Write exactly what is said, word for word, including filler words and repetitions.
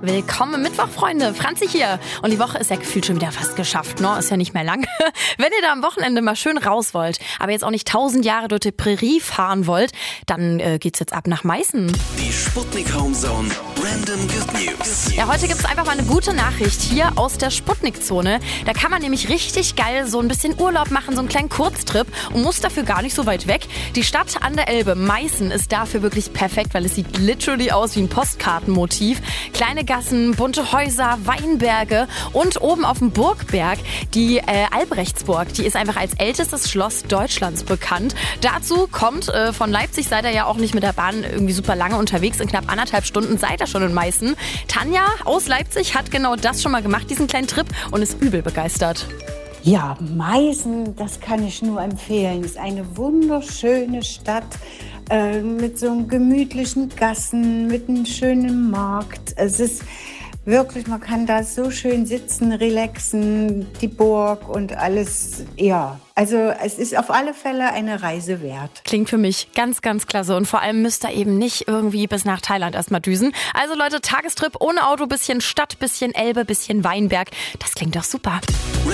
Willkommen Mittwoch, Freunde. Franzi hier. Und die Woche ist ja gefühlt schon wieder fast geschafft, ne? Ist ja nicht mehr lang. Wenn ihr da am Wochenende mal schön raus wollt, aber jetzt auch nicht tausend Jahre durch die Prärie fahren wollt, dann äh, geht's jetzt ab nach Meißen. Die Sputnik Homezone Random Good News. Ja, heute gibt's einfach mal eine gute Nachricht hier aus der Sputnik-Zone. Da kann man nämlich richtig geil so ein bisschen Urlaub machen, so einen kleinen Kurztrip und muss dafür gar nicht so weit weg. Die Stadt an der Elbe, Meißen, ist dafür wirklich perfekt, weil es sieht literally aus wie ein Postkartenmotiv. Kleine Gassen, bunte Häuser, Weinberge und oben auf dem Burgberg die äh, Albrechtsburg. Die ist einfach als ältestes Schloss Deutschlands bekannt. Dazu kommt, äh, von Leipzig seid ihr ja auch nicht mit der Bahn irgendwie super lange unterwegs. In knapp anderthalb Stunden seid ihr schon in Meißen. Tanja aus Leipzig hat genau das schon mal gemacht, diesen kleinen Trip, und ist übel begeistert. Ja, Meißen, das kann ich nur empfehlen. Es ist eine wunderschöne Stadt äh, mit so einem gemütlichen Gassen, mit einem schönen Markt. Es ist wirklich, man kann da so schön sitzen, relaxen, die Burg und alles. Ja, also es ist auf alle Fälle eine Reise wert. Klingt für mich ganz, ganz klasse. Und vor allem müsst ihr eben nicht irgendwie bis nach Thailand erstmal düsen. Also Leute, Tagestrip ohne Auto, bisschen Stadt, bisschen Elbe, bisschen Weinberg. Das klingt doch super.